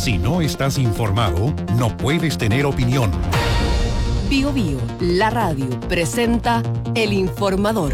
Si no estás informado, no puedes tener opinión. Bio Bio, la radio, presenta El Informador.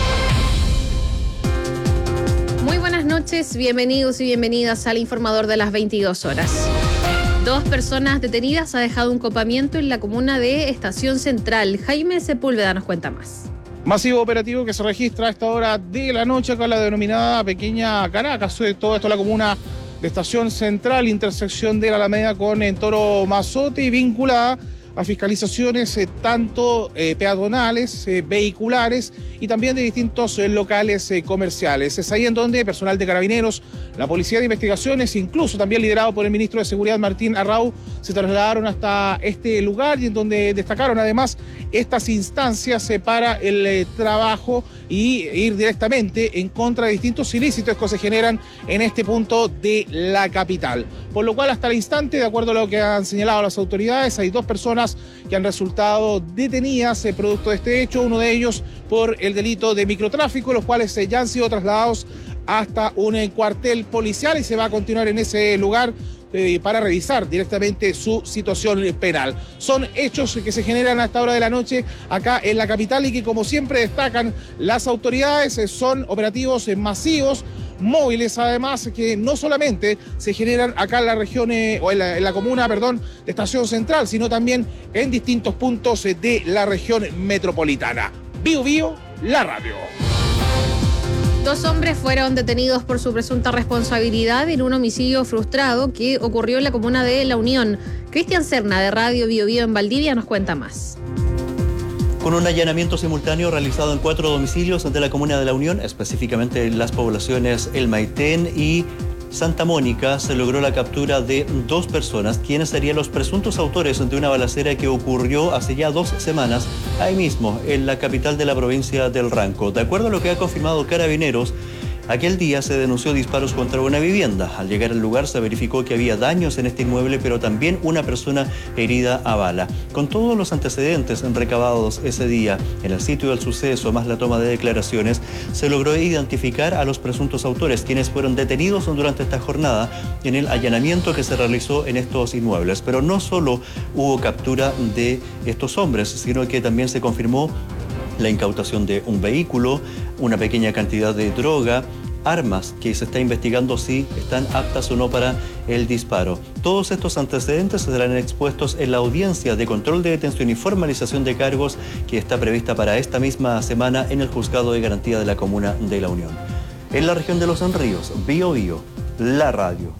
Muy buenas noches, bienvenidos y bienvenidas al Informador de las 22 horas. 2 personas detenidas ha dejado un copamiento en la comuna de Estación Central. Jaime Sepúlveda nos cuenta más. Masivo operativo que se registra a esta hora de la noche con la denominada Pequeña Caracas. Todo esto en la comuna de Estación Central, intersección de la Alameda con Toro Mazote, y vinculada a fiscalizaciones tanto peatonales, vehiculares y también de distintos locales comerciales. Es ahí en donde personal de Carabineros, la Policía de Investigaciones, incluso también liderado por el ministro de Seguridad Martín Arrau, se trasladaron hasta este lugar y en donde destacaron además estas instancias para el trabajo y ir directamente en contra de distintos ilícitos que se generan en este punto de la capital. Por lo cual, hasta el instante, de acuerdo a lo que han señalado las autoridades, hay 2 personas que han resultado detenidas producto de este hecho, uno de ellos por el delito de microtráfico, los cuales ya han sido trasladados hasta un cuartel policial y se va a continuar en ese lugar para revisar directamente su situación penal. Son hechos que se generan a esta hora de la noche acá en la capital y que, como siempre destacan las autoridades, son operativos masivos, móviles además, que no solamente se generan acá en la región o en la comuna, de Estación Central, sino también en distintos puntos de la región metropolitana. Bio Bio, la radio. 2 hombres fueron detenidos por su presunta responsabilidad en un homicidio frustrado que ocurrió en la comuna de La Unión. Cristian Serna, de Radio Bio Bio en Valdivia, nos cuenta más. Con un allanamiento simultáneo realizado en 4 domicilios de la comuna de La Unión, específicamente en las poblaciones El Maitén y Santa Mónica, se logró la captura de 2 personas, quienes serían los presuntos autores de una balacera que ocurrió hace ya 2 semanas, ahí mismo, en la capital de la provincia del Ranco. De acuerdo a lo que ha confirmado Carabineros, aquel día se denunció disparos contra una vivienda. Al llegar al lugar se verificó que había daños en este inmueble, pero también una persona herida a bala. Con todos los antecedentes recabados ese día en el sitio del suceso, más la toma de declaraciones, se logró identificar a los presuntos autores, quienes fueron detenidos durante esta jornada en el allanamiento que se realizó en estos inmuebles. Pero no solo hubo captura de estos hombres, sino que también se confirmó la incautación de un vehículo, una pequeña cantidad de droga, armas que se está investigando si están aptas o no para el disparo. Todos estos antecedentes serán expuestos en la audiencia de control de detención y formalización de cargos que está prevista para esta misma semana en el Juzgado de Garantía de la Comuna de La Unión. En la región de Los Ríos, Bio Bio, la radio.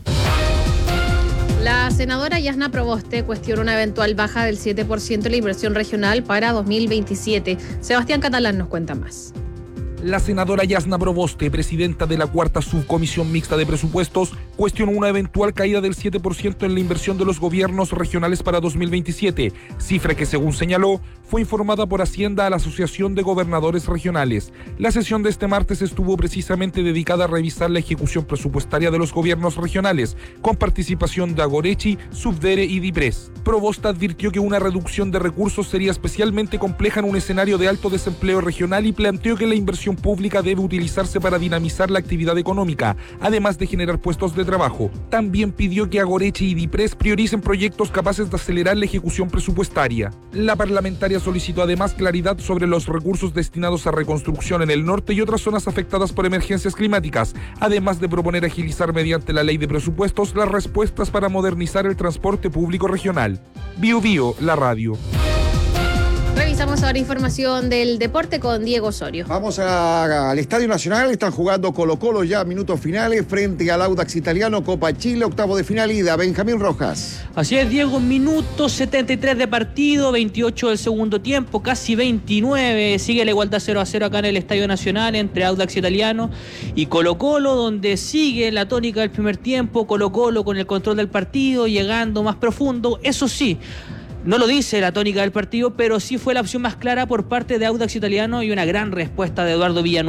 La senadora Yasna Proboste cuestionó una eventual baja del 7% de la inversión regional para 2027. Sebastián Catalán nos cuenta más. La senadora Yasna Proboste, presidenta de la 4ª Subcomisión Mixta de Presupuestos, cuestionó una eventual caída del 7% en la inversión de los gobiernos regionales para 2027, cifra que, según señaló, fue informada por Hacienda a la Asociación de Gobernadores Regionales. La sesión de este martes estuvo precisamente dedicada a revisar la ejecución presupuestaria de los gobiernos regionales, con participación de Agorechi, Subdere y Dipres. Proboste advirtió que una reducción de recursos sería especialmente compleja en un escenario de alto desempleo regional y planteó que la inversión pública debe utilizarse para dinamizar la actividad económica, además de generar puestos de trabajo. También pidió que Agorechi y Dipres prioricen proyectos capaces de acelerar la ejecución presupuestaria. La parlamentaria solicitó además claridad sobre los recursos destinados a reconstrucción en el norte y otras zonas afectadas por emergencias climáticas, además de proponer agilizar mediante la ley de presupuestos las respuestas para modernizar el transporte público regional. Bio Bio, la radio. Revisamos ahora información del deporte con Diego Osorio. Vamos al Estadio Nacional. Están jugando Colo-Colo ya minutos finales frente al Audax Italiano, Copa Chile, octavo de final ida. Benjamín Rojas. Así es, Diego, minuto 73 de partido, 28 del segundo tiempo, casi 29. Sigue la igualdad 0-0 acá en el Estadio Nacional entre Audax Italiano y Colo-Colo, donde sigue la tónica del primer tiempo. Colo-Colo con el control del partido, llegando más profundo. Eso sí, no lo dice la tónica del partido, pero sí fue la opción más clara por parte de Audax Italiano y una gran respuesta de Eduardo Villanueva.